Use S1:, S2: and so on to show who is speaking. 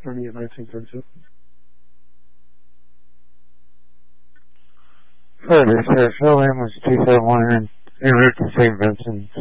S1: attorney at 1932.
S2: Further, sir, Phil Amos 271 en route to St. Vincent.